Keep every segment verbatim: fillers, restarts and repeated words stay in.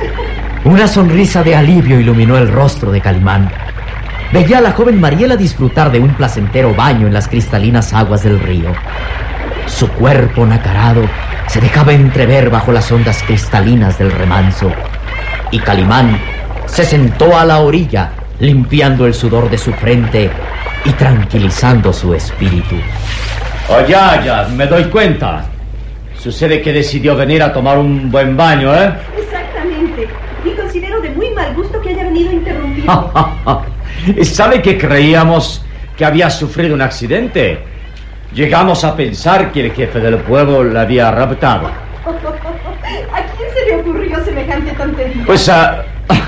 Una sonrisa de alivio iluminó el rostro de Calimán. Veía a la joven Mariela disfrutar de un placentero baño en las cristalinas aguas del río. Su cuerpo nacarado se dejaba entrever bajo las ondas cristalinas del remanso. Y Calimán se sentó a la orilla, limpiando el sudor de su frente y tranquilizando su espíritu. Oh, ya, ya, me doy cuenta. Sucede que decidió venir a tomar un buen baño, ¿eh? Exactamente. Y considero de muy mal gusto que haya venido a interrumpirme. ¿Sabe que creíamos que había sufrido un accidente? Llegamos a pensar que el jefe del pueblo la había raptado. ¿A quién se le ocurrió semejante tontería? Pues a...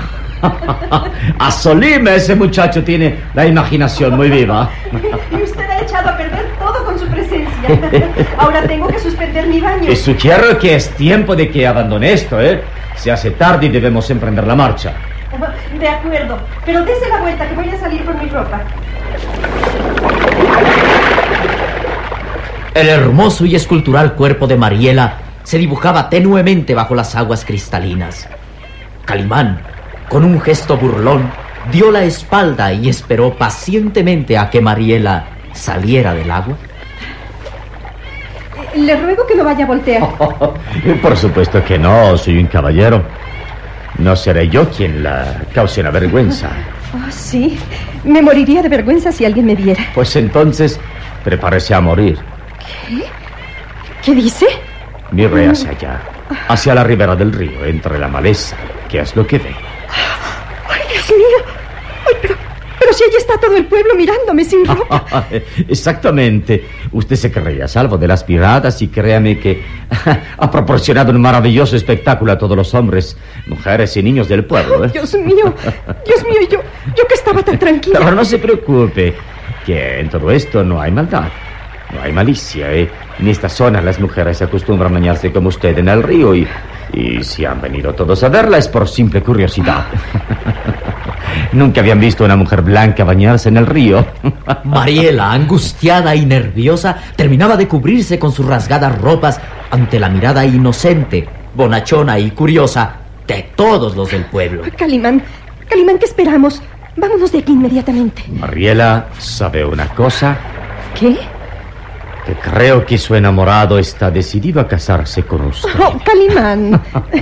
a Solime, ese muchacho tiene la imaginación muy viva. Y usted ha echado a perder todo con su presencia. Ahora tengo que suspender mi baño. Y sugiero que es tiempo de que abandone esto, ¿eh? Se hace tarde y debemos emprender la marcha. De acuerdo, pero dése la vuelta que voy a salir por mi ropa. El hermoso y escultural cuerpo de Mariela se dibujaba tenuemente bajo las aguas cristalinas. Calimán, con un gesto burlón, dio la espalda y esperó pacientemente a que Mariela saliera del agua. Le ruego que no vaya a voltear. Por supuesto que no, soy un caballero. No seré yo quien la cause una vergüenza. Oh, sí, me moriría de vergüenza si alguien me viera. Pues entonces, prepárese a morir. ¿Qué? ¿Qué dice? Mire hacia allá, hacia la ribera del río, entre la maleza. ¿Qué es lo que ve? ¡Ay, Dios mío! ¡Ay, pero, pero si allí está todo el pueblo mirándome sin ropa! Exactamente. Usted se creía a salvo de las piratas y créame que ha proporcionado un maravilloso espectáculo a todos los hombres, mujeres y niños del pueblo, ¿eh? Oh, Dios mío, Dios mío, yo, yo que estaba tan tranquila. Pero no se preocupe, que en todo esto no hay maldad. No hay malicia, ¿eh? En esta zona las mujeres se acostumbran a bañarse como usted en el río y, y si han venido todos a verla es por simple curiosidad. Nunca habían visto a una mujer blanca bañarse en el río. Mariela, angustiada y nerviosa, terminaba de cubrirse con sus rasgadas ropas ante la mirada inocente, bonachona y curiosa de todos los del pueblo. Calimán, Calimán, ¿qué esperamos? Vámonos de aquí inmediatamente. Mariela, ¿sabe una cosa? ¿Qué? Que creo que su enamorado está decidido a casarse con usted. Oh, Calimán.